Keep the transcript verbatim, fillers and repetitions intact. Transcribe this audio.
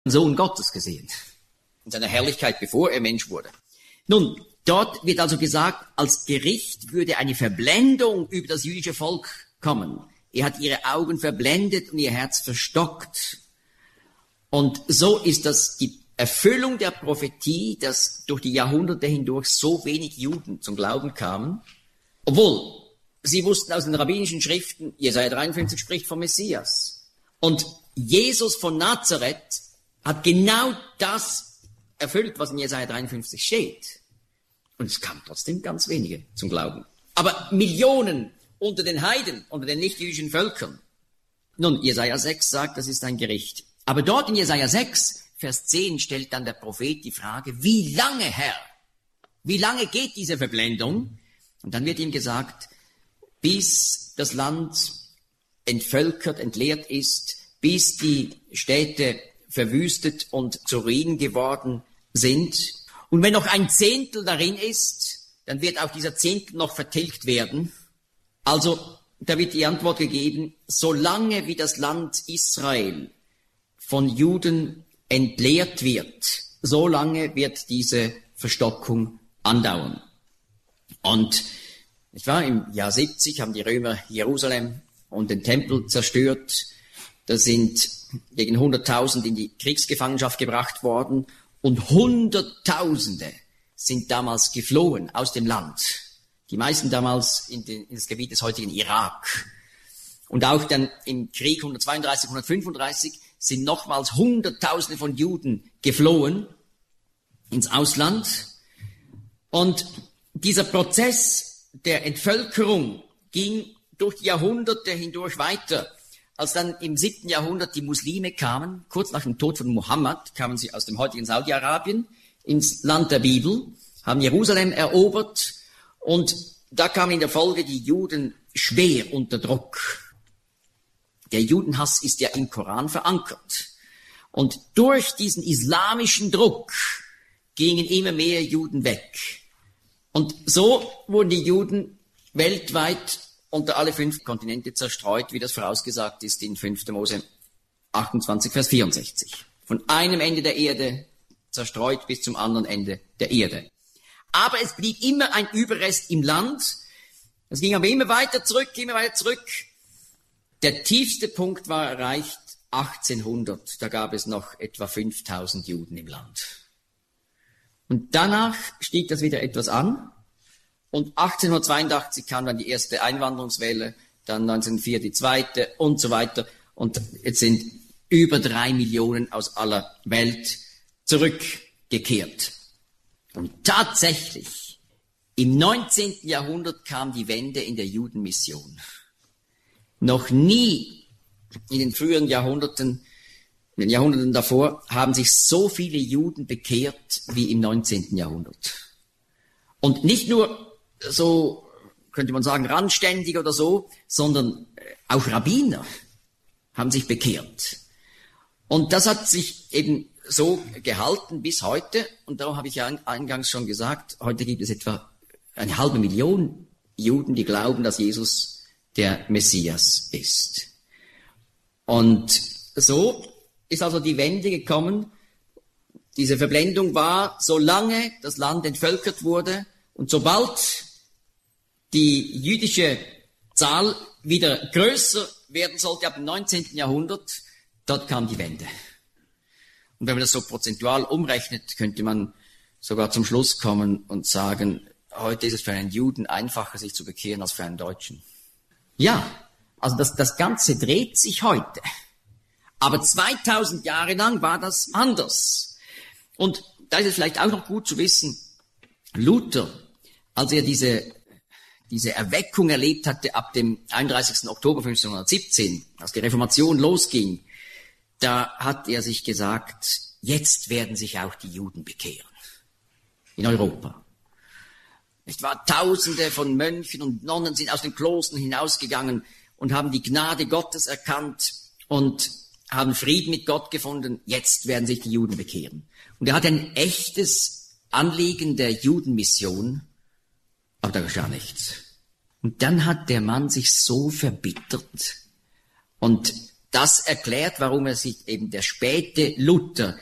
Sohn Gottes gesehen. In seiner Herrlichkeit, bevor er Mensch wurde. Nun, dort wird also gesagt, als Gericht würde eine Verblendung über das jüdische Volk kommen. Er hat ihre Augen verblendet und ihr Herz verstockt. Und so ist das die Erfüllung der Prophetie, dass durch die Jahrhunderte hindurch so wenig Juden zum Glauben kamen, obwohl sie wussten aus den rabbinischen Schriften, Jesaja dreiundfünfzig spricht vom Messias. Und Jesus von Nazareth hat genau das erfüllt, was in Jesaja dreiundfünfzig steht. Und es kamen trotzdem ganz wenige zum Glauben. Aber Millionen unter den Heiden, unter den nichtjüdischen Völkern. Nun, Jesaja sechs sagt, das ist ein Gericht. Aber dort in Jesaja sechs, Vers zehn, stellt dann der Prophet die Frage, wie lange, Herr? Wie lange geht diese Verblendung? Und dann wird ihm gesagt, bis das Land entvölkert, entleert ist, bis die Städte verwüstet und zu Ruinen geworden sind. Und wenn noch ein Zehntel darin ist, dann wird auch dieser Zehntel noch vertilgt werden. Also, da wird die Antwort gegeben, solange wie das Land Israel von Juden entleert wird, solange wird diese Verstockung andauern. Und, nicht wahr, im Jahr siebzig haben die Römer Jerusalem und den Tempel zerstört. Da sind gegen hunderttausend in die Kriegsgefangenschaft gebracht worden und Hunderttausende sind damals geflohen aus dem Land. Die meisten damals in, den, in das Gebiet des heutigen Irak. Und auch dann im Krieg hundertzweiunddreißig, hundertfünfunddreißig sind nochmals Hunderttausende von Juden geflohen ins Ausland. Und dieser Prozess der Entvölkerung ging durch die Jahrhunderte hindurch weiter. Als dann im siebten Jahrhundert die Muslime kamen, kurz nach dem Tod von Mohammed, kamen sie aus dem heutigen Saudi-Arabien ins Land der Bibel, haben Jerusalem erobert und da kamen in der Folge die Juden schwer unter Druck. Der Judenhass ist ja im Koran verankert. Und durch diesen islamischen Druck gingen immer mehr Juden weg. Und so wurden die Juden weltweit unter alle fünf Kontinente zerstreut, wie das vorausgesagt ist in fünfter Mose achtundzwanzig, Vers vierundsechzig. Von einem Ende der Erde zerstreut bis zum anderen Ende der Erde. Aber es blieb immer ein Überrest im Land. Es ging aber immer weiter zurück, immer weiter zurück. Der tiefste Punkt war erreicht achtzehnhundert. Da gab es noch etwa fünftausend Juden im Land. Und danach stieg das wieder etwas an. Und achtzehnhundertzweiundachtzig kam dann die erste Einwanderungswelle, dann neunzehnhundertvier die zweite und so weiter. Und jetzt sind über drei Millionen aus aller Welt zurückgekehrt. Und tatsächlich, im neunzehnten Jahrhundert kam die Wende in der Judenmission. Noch nie in den früheren Jahrhunderten, in den Jahrhunderten davor, haben sich so viele Juden bekehrt wie im neunzehnten Jahrhundert. Und nicht nur so, könnte man sagen, randständig oder so, sondern auch Rabbiner haben sich bekehrt. Und das hat sich eben so gehalten bis heute. Und darum habe ich ja eingangs schon gesagt, heute gibt es etwa eine halbe Million Juden, die glauben, dass Jesus der Messias ist. Und so ist also die Wende gekommen. Diese Verblendung war, solange das Land entvölkert wurde und sobald die jüdische Zahl wieder größer werden sollte ab dem neunzehnten Jahrhundert, dort kam die Wende. Und wenn man das so prozentual umrechnet, könnte man sogar zum Schluss kommen und sagen, heute ist es für einen Juden einfacher, sich zu bekehren, als für einen Deutschen. Ja, also das, das Ganze dreht sich heute. Aber zweitausend Jahre lang war das anders. Und da ist es vielleicht auch noch gut zu wissen, Luther, als er diese diese Erweckung erlebt hatte ab dem einunddreißigsten Oktober fünfzehnhundertsiebzehn, als die Reformation losging, da hat er sich gesagt, jetzt werden sich auch die Juden bekehren. In Europa. Nicht wahr? Tausende von Mönchen und Nonnen sind aus den Klostern hinausgegangen und haben die Gnade Gottes erkannt und haben Frieden mit Gott gefunden. Jetzt werden sich die Juden bekehren. Und er hat ein echtes Anliegen der Judenmission, aber da geschah nichts. Und dann hat der Mann sich so verbittert und das erklärt, warum er sich eben der späte Luther